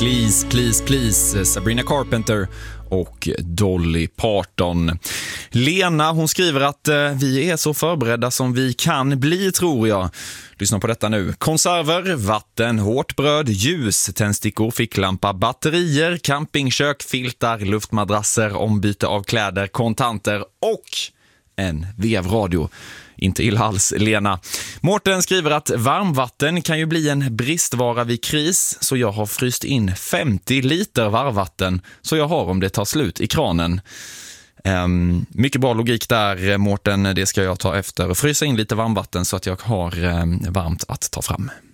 Please, please, please, Sabrina Carpenter och Dolly Parton. Lena, hon skriver att vi är så förberedda som vi kan bli, tror jag. Lyssna på detta nu. Konserver, vatten, hårt bröd, ljus, tändstickor, ficklampa, batterier, campingkök, filtar, luftmadrasser, ombyte av kläder, kontanter och en vevradio. Inte illa alls, Lena. Mårten skriver att varmvatten kan ju bli en bristvara vid kris, så jag har fryst in 50 liter varmvatten så jag har om det tar slut i kranen. Mycket bra logik där, Mårten. Det ska jag ta efter och frysa in lite varmvatten så att jag har varmt att ta fram.